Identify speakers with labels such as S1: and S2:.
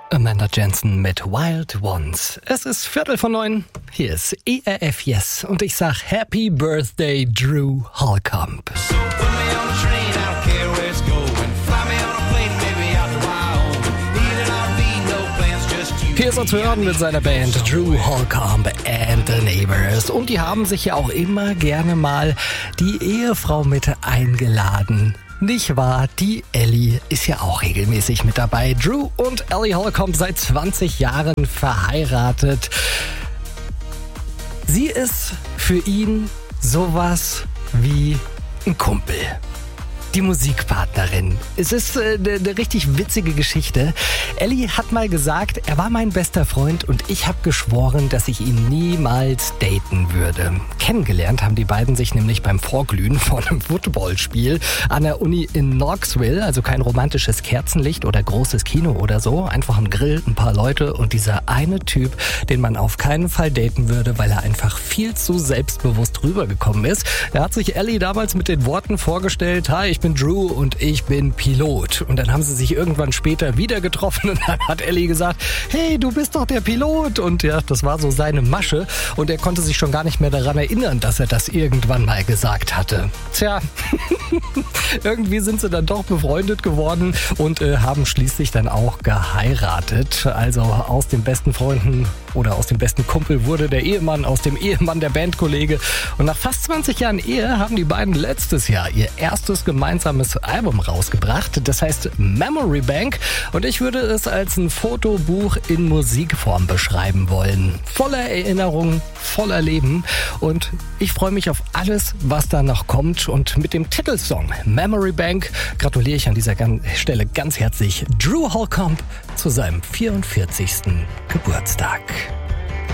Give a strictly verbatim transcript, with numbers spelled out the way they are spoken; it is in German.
S1: Amanda Jensen mit Wild Ones. Es ist Viertel von neun. Hier ist E R F Yes und ich sag Happy Birthday Drew Holcomb.
S2: So put me on a train, I don't care where it's going. Fly me on a plane, maybe out to Wyoming. Need an R V, no plans, just you.
S1: Hier ist er zu hören mit seiner Band Drew Holcomb and the Neighbors. Und die haben sich ja auch immer gerne mal die Ehefrau mit eingeladen. Nicht wahr? Die Ellie ist ja auch regelmäßig mit dabei. Drew und Ellie Holcomb seit zwanzig Jahren verheiratet. Sie ist für ihn sowas wie ein Kumpel. Die Musikpartnerin. Es ist eine äh, ne richtig witzige Geschichte. Ellie hat mal gesagt, er war mein bester Freund und ich habe geschworen, dass ich ihn niemals daten würde. Kennengelernt haben die beiden sich nämlich beim Vorglühen von einem Footballspiel an der Uni in Knoxville. Also kein romantisches Kerzenlicht oder großes Kino oder so. Einfach ein Grill, ein paar Leute und dieser eine Typ, den man auf keinen Fall daten würde, weil er einfach viel zu selbstbewusst rübergekommen ist. Er hat sich Ellie damals mit den Worten vorgestellt, hi, ich Ich bin Drew und ich bin Pilot. Und dann haben sie sich irgendwann später wieder getroffen und dann hat Ellie gesagt, hey, du bist doch der Pilot. Und ja, das war so seine Masche und er konnte sich schon gar nicht mehr daran erinnern, dass er das irgendwann mal gesagt hatte. Tja, irgendwie sind sie dann doch befreundet geworden und äh, haben schließlich dann auch geheiratet. Also aus den besten Freunden oder aus dem besten Kumpel wurde der Ehemann, aus dem Ehemann der Bandkollege. Und nach fast zwanzig Jahren Ehe haben die beiden letztes Jahr ihr erstes gemeinsames Album rausgebracht. Das heißt Memory Bank. Und ich würde es als ein Fotobuch in Musikform beschreiben wollen. Voller Erinnerungen, voller Leben. Und ich freue mich auf alles, was da noch kommt. Und mit dem Titelsong Memory Bank gratuliere ich an dieser Stelle ganz herzlich Drew Holcomb zu seinem vierundvierzigsten Geburtstag.